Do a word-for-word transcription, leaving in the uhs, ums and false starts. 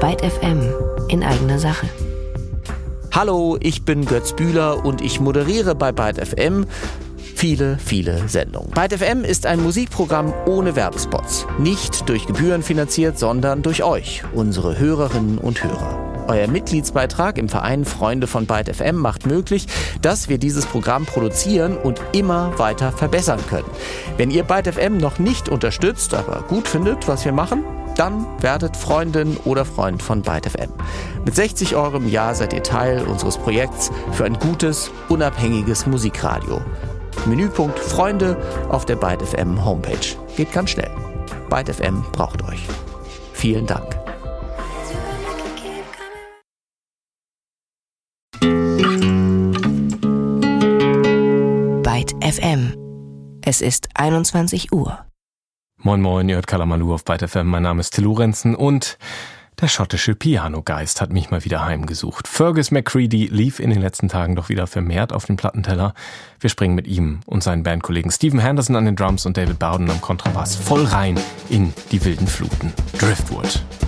Byte F M in eigener Sache. Hallo, ich bin Götz Bühler und ich moderiere bei Byte F M viele, viele Sendungen. Byte F M ist ein Musikprogramm ohne Werbespots. Nicht durch Gebühren finanziert, sondern durch euch, unsere Hörerinnen und Hörer. Euer Mitgliedsbeitrag im Verein Freunde von Byte F M macht möglich, dass wir dieses Programm produzieren und immer weiter verbessern können. Wenn ihr Byte F M noch nicht unterstützt, aber gut findet, was wir machen, dann werdet Freundin oder Freund von Byte F M. Mit sechzig Euro im Jahr seid ihr Teil unseres Projekts für ein gutes, unabhängiges Musikradio. Menüpunkt Freunde auf der Byte F M Homepage. Geht ganz schnell. Byte F M braucht euch. Vielen Dank. Byte F M. Es ist einundzwanzig Uhr. Moin Moin, ihr hört Kalamaloo auf Byte F M. Mein Name ist Till Lorenzen und der schottische Pianogeist hat mich mal wieder heimgesucht. Fergus McCready lief in den letzten Tagen doch wieder vermehrt auf den Plattenteller. Wir springen mit ihm und seinen Bandkollegen Stephen Henderson an den Drums und David Bowden am Kontrabass voll rein in die wilden Fluten. Driftwood.